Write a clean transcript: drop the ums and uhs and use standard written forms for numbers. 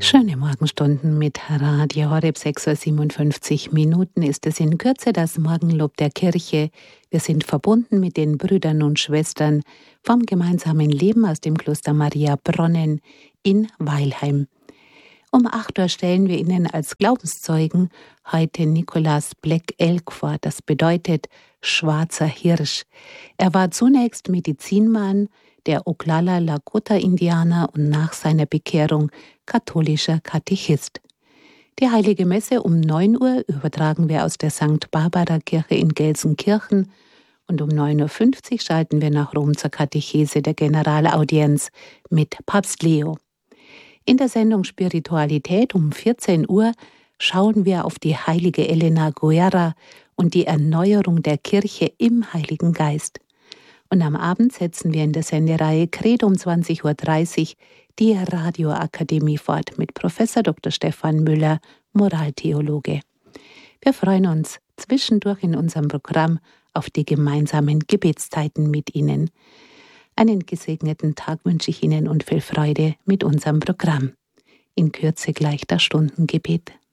Schöne Morgenstunden mit Radio Horeb, 6:57 Uhr ist es in Kürze das Morgenlob der Kirche. Wir sind verbunden mit den Brüdern und Schwestern vom gemeinsamen Leben aus dem Kloster Maria Bronnen in Weilheim. Um 8 Uhr stellen wir Ihnen als Glaubenszeugen heute Nicholas Black Elk vor. Das bedeutet schwarzer Hirsch. Er war zunächst Medizinmann der Oglala Lakota-Indianer und nach seiner Bekehrung katholischer Katechist. Die Heilige Messe um 9 Uhr übertragen wir aus der St. Barbara-Kirche in Gelsenkirchen und um 9:50 Uhr schalten wir nach Rom zur Katechese der Generalaudienz mit Papst Leo. In der Sendung Spiritualität um 14 Uhr schauen wir auf die heilige Elena Guerra und die Erneuerung der Kirche im Heiligen Geist. Und am Abend setzen wir in der Sendereihe Credo um 20:30 Uhr die Radioakademie fort mit Professor Dr. Stefan Müller, Moraltheologe. Wir freuen uns zwischendurch in unserem Programm auf die gemeinsamen Gebetszeiten mit Ihnen. Einen gesegneten Tag wünsche ich Ihnen und viel Freude mit unserem Programm. In Kürze gleich das Stundengebet.